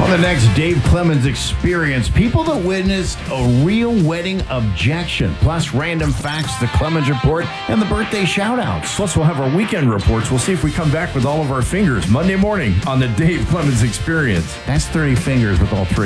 On the next Dave Clemens Experience, people that witnessed a real wedding objection, plus random facts, the Clemens Report, and the birthday shout-outs. Plus, we'll have our weekend reports. We'll see if we come back with all of our fingers Monday morning on the Dave Clemens Experience. That's 30 fingers with all three.